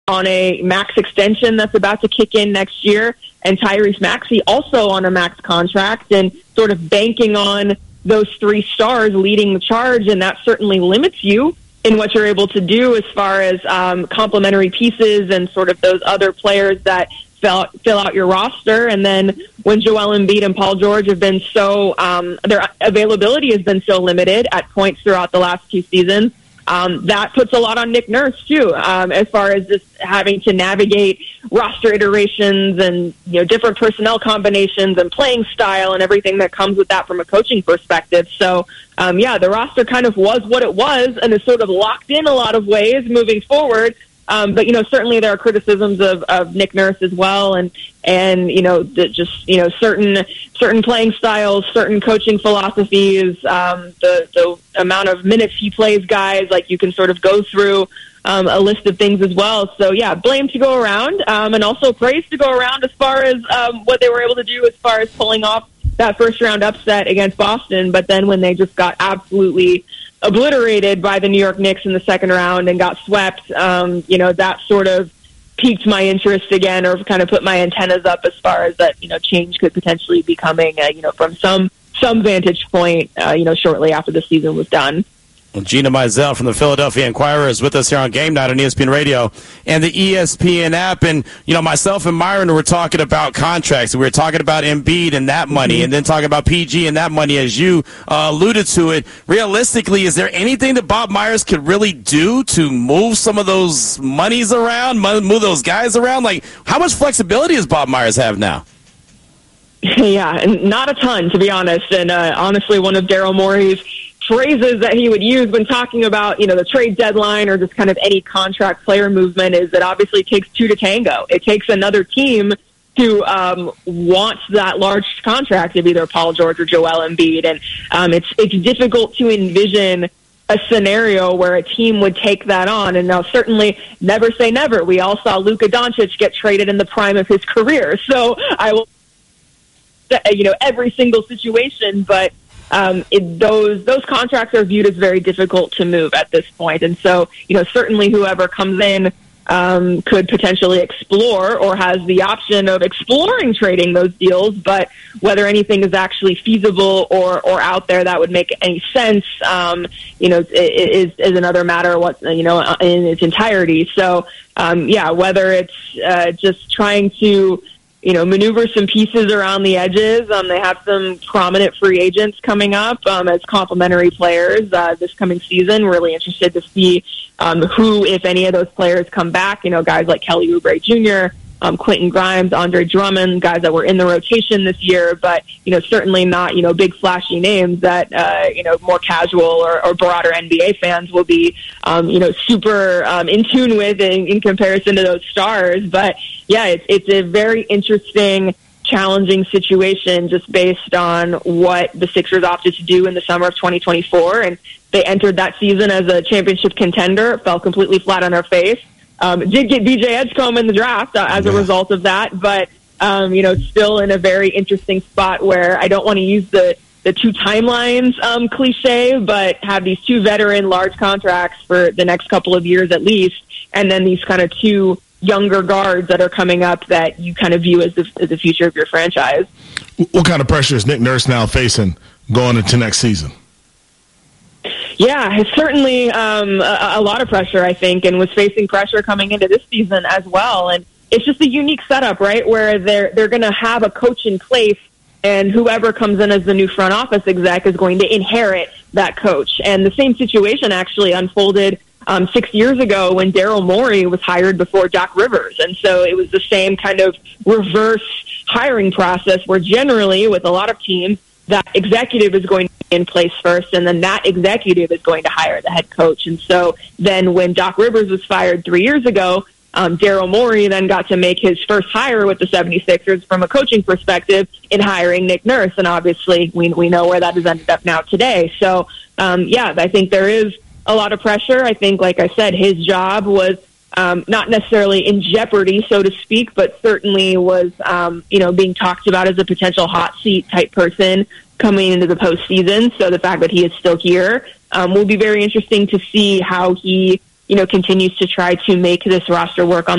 on a max extension that's about to kick in next year, and Tyrese Maxey also on a max contract, and sort of banking on those three stars leading the charge, and that certainly limits you in what you're able to do as far as complementary pieces and sort of those other players that fill out your roster. And then when Joel Embiid and Paul George have been so their availability has been so limited at points throughout the last two seasons, that puts a lot on Nick Nurse too, as far as just having to navigate roster iterations and different personnel combinations and playing style and everything that comes with that from a coaching perspective. So the roster kind of was what it was and is sort of locked in a lot of ways moving forward. But certainly there are criticisms of Nick Nurse as well, and certain playing styles, certain coaching philosophies, the amount of minutes he plays guys. Like, you can sort of go through a list of things as well. So blame to go around, and also praise to go around as far as what they were able to do as far as pulling off that first round upset against Boston. But then when they just got absolutely obliterated by the New York Knicks in the second round and got swept, that sort of piqued my interest again, or kind of put my antennas up as far as that, change could potentially be coming, from some vantage point, shortly after the season was done. Well, Gina Mizell from the Philadelphia Inquirer is with us here on Game Night on ESPN Radio and the ESPN app. And, myself and Myron were talking about contracts. We were talking about Embiid and that money, and then talking about PG and that money, as you alluded to it. Realistically, is there anything that Bob Myers could really do to move some of those monies around, move those guys around? Like, how much flexibility does Bob Myers have now? Yeah, and not a ton, to be honest. And honestly, one of Daryl Morey's phrases that he would use when talking about, the trade deadline or just kind of any contract player movement is that obviously it takes two to tango. It takes another team to want that large contract of either Paul George or Joel Embiid. And it's difficult to envision a scenario where a team would take that on. And now, certainly, never say never. We all saw Luka Doncic get traded in the prime of his career. So I will, every single situation, but those contracts are viewed as very difficult to move at this point. And so, certainly whoever comes in could potentially explore or has the option of exploring trading those deals, but whether anything is actually feasible or out there that would make any sense, is another matter, in its entirety. So, whether it's just trying to maneuver some pieces around the edges. They have some prominent free agents coming up as complementary players this coming season. Really interested to see who, if any of those players come back. Guys like Kelly Oubre Jr., Quentin Grimes, Andre Drummond, guys that were in the rotation this year, but, certainly not, big flashy names that, more casual or broader NBA fans will be, super in tune with in comparison to those stars. But it's a very interesting, challenging situation just based on what the Sixers opted to do in the summer of 2024. And they entered that season as a championship contender, fell completely flat on their face. Did get BJ Edgecombe in the draft as a result of that, but, still in a very interesting spot where I don't want to use the two timelines cliche, but have these two veteran large contracts for the next couple of years at least, and then these kind of two younger guards that are coming up that you kind of view as the future of your franchise. What kind of pressure is Nick Nurse now facing going into next season? Yeah, it's certainly a lot of pressure, I think, and was facing pressure coming into this season as well. And it's just a unique setup, right, where they're going to have a coach in place, and whoever comes in as the new front office exec is going to inherit that coach. And the same situation actually unfolded 6 years ago when Daryl Morey was hired before Doc Rivers. And so it was the same kind of reverse hiring process where generally with a lot of teams, that executive is going to be in place first, and then that executive is going to hire the head coach. And so then when Doc Rivers was fired 3 years ago, Daryl Morey then got to make his first hire with the 76ers from a coaching perspective in hiring Nick Nurse. And obviously we know where that has ended up now today. So, I think there is a lot of pressure. I think, like I said, his job was not necessarily in jeopardy, so to speak, but certainly was, being talked about as a potential hot seat type person coming into the postseason. So the fact that he is still here will be very interesting to see how he, continues to try to make this roster work on